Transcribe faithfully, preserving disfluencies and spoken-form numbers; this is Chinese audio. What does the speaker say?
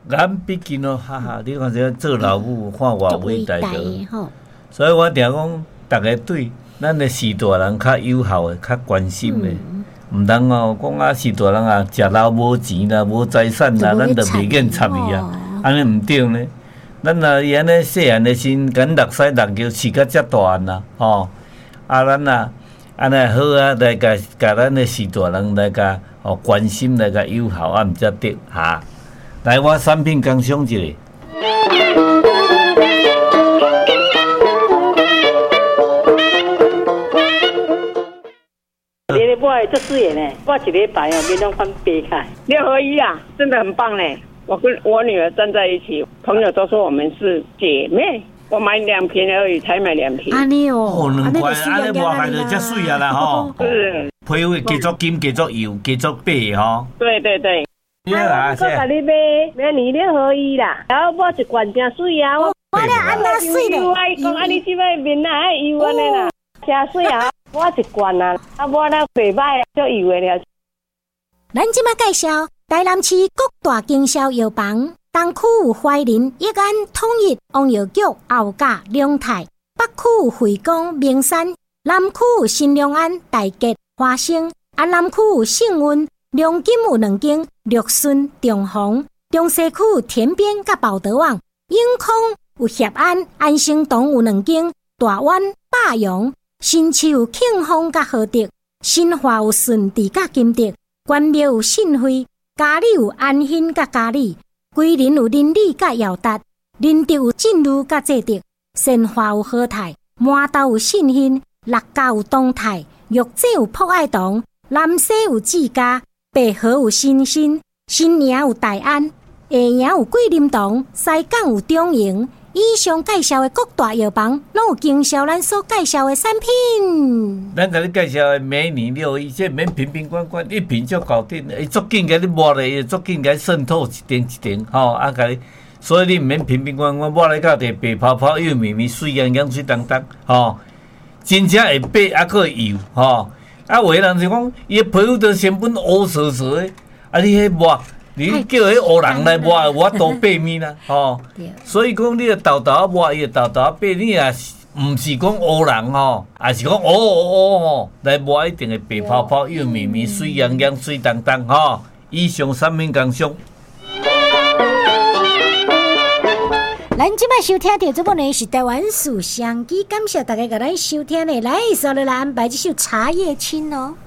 咱毕竟哦，哈哈，你看这做老母，看偌伟大个，所以我定讲，大家对咱的士大人较友好的、较关心的，毋通哦，讲啊士大人啊，食老无钱啦、无财产啦，咱就袂瘾插伊啊，安尼毋对呢。咱啊伊安尼细汉的时，敢六屎六尿饲甲遮大汉啦，吼，啊咱啊安尼好啊，来甲甲咱的士大人来甲哦关心来甲友好啊，毋则得哈。来，我产品工商一下。 你咧买这四眼呢？我一礼拜哦，变种翻白开。 六合一啊，真的很棒嘞！我跟我女儿站在一起，朋友都说我们是姐妹。我买两瓶而已，才买两瓶。 安尼哦， 哦，两块，安尼抹开就遮水啊啦吼。 是。 皮肤加足金，加足油，加足白吼。 对对对。 啊，我甲你买买年六合一啦，然后买一罐真水啊！我我咧安那水咧， 讲安尼即摆面哪爱油安尼啦，真水啊！我一罐啊，啊我咧袂歹，足油的了。 咱即摆介绍台南市各大经销药房，东区有怀仁、益安、统一、王药局、后甲、龙泰；北区有惠光、名山；南区有新良安、大吉、花生；啊南区有幸运。龙金有两间，绿顺、中宏；中西区有田边甲宝德旺；永康有协安、安生堂有两间，大湾、霸阳；新市有庆丰甲和德；新华有顺治甲金德；关庙有信辉；嘉里有安兴甲嘉里；桂林有林里甲耀达；林德有进路甲济德；善华有和泰；麻豆有信兴；六甲有东泰；玉井有博爱堂；南西有志家。北河有新新，新营有大安，下营有桂林堂，西港有中营。以上介绍的各大药房，拢有经销咱所介绍的产品。 咱甲你介绍的每年六一，这免瓶瓶罐罐，一瓶就搞定，伊足紧甲你抹咧，足紧甲你渗透一点一点，吼、啊，甲你，所以你毋免瓶瓶罐罐抹咧到地白泡泡又绵绵，水洋洋水当当，吼，真正会白，还佫会油，吼。啊，有个人是讲，伊个皮肤都成本乌糟糟的，啊，你迄抹，你叫迄乌人来抹，我多白面啦，吼。所以讲，你个豆豆抹，伊个豆豆白，你也毋是讲乌人吼，也是讲乌乌吼，来抹一定会白泡泡又绵绵，水洋洋水当当吼。以上产品工商。 咱即摆收听到这部呢是台湾属相机，感谢大家甲咱收听的，来，所以来安排这首《茶叶青》哦。